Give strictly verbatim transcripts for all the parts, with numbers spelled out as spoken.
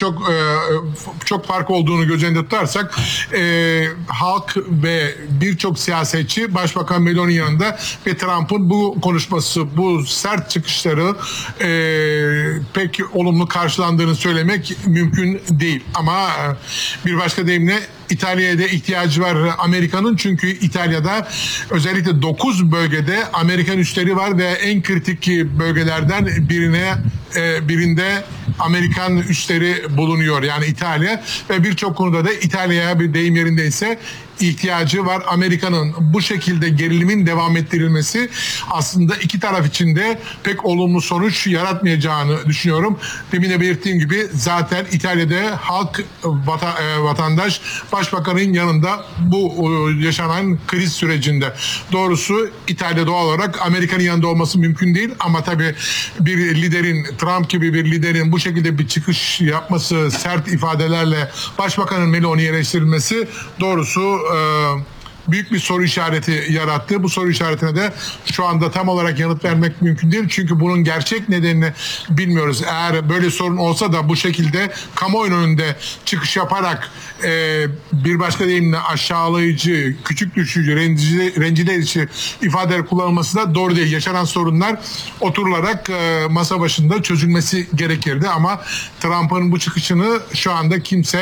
çok e, çok fark olduğunu göz önünde tutarsak e, halk ve birçok siyasetçi Başbakan Meloni yanında ve Trump'ın bu konuşması, bu sert çıkışları e, pek olumlu karşılandığını söylemek mümkün değil. Ama bir başka deyimle İtalya'ya da ihtiyacı var Amerika'nın, çünkü İtalya'da özellikle dokuz bölgede Amerikan üsleri var ve en kritik bölgelerden birine e, birinde Amerikan üsleri bulunuyor, yani İtalya, ve birçok konuda da İtalya'ya, bir deyim yerindeyse, ihtiyacı var Amerika'nın. Bu şekilde gerilimin devam ettirilmesi aslında iki taraf için de pek olumlu sonuç yaratmayacağını düşünüyorum. Demin de belirttiğim gibi zaten İtalya'da halk, vata, e, vatandaş Başbakanın yanında bu e, yaşanan kriz sürecinde. Doğrusu İtalya doğal olarak Amerika'nın yanında olması mümkün değil, ama tabii bir liderin, Trump gibi bir liderin bu şekilde bir çıkış yapması, sert ifadelerle Başbakanın Meloni'yi eleştirilmesi doğrusu büyük bir soru işareti yarattı. Bu soru işaretine de şu anda tam olarak yanıt vermek mümkün değil. Çünkü bunun gerçek nedenini bilmiyoruz. Eğer böyle sorun olsa da bu şekilde kamuoyunun önünde çıkış yaparak e, bir başka deyimle aşağılayıcı, küçük düşürücü, rencide, rencide edici ifadeler kullanılması da doğru değil. Yaşanan sorunlar oturularak e, masa başında çözülmesi gerekirdi. Ama Trump'ın bu çıkışını şu anda kimse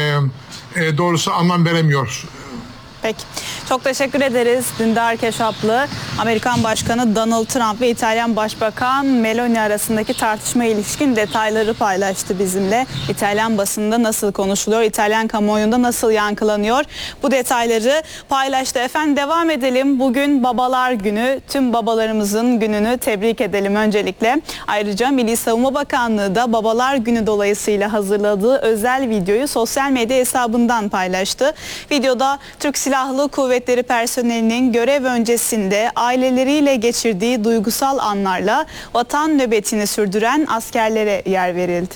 e, e, doğrusu anlam veremiyor. Peki. Çok teşekkür ederiz. Dündar Keşaplı, Amerikan Başkanı Donald Trump ve İtalyan Başbakan Meloni arasındaki tartışmaya ilişkin detayları paylaştı bizimle. İtalyan basında nasıl konuşuluyor, İtalyan kamuoyunda nasıl yankılanıyor, bu detayları paylaştı. Efendim, devam edelim. Bugün Babalar Günü. Tüm babalarımızın gününü tebrik edelim öncelikle. Ayrıca Milli Savunma Bakanlığı da Babalar Günü dolayısıyla hazırladığı özel videoyu sosyal medya hesabından paylaştı. Videoda Türk Silahlı Kuvvetleri personelinin görev öncesinde aileleriyle geçirdiği duygusal anlarla vatan nöbetini sürdüren askerlere yer verildi.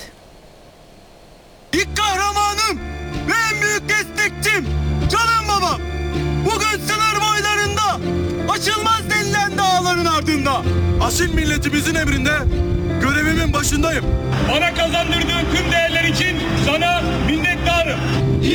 İlk kahramanım ve en büyük destekçim canım babam. Bugün sınır boylarında aşılmaz denilen dağların ardında asil milletimizin emrinde görevimin başındayım. Bana kazandırdığın tüm değerler için sana minnettarım.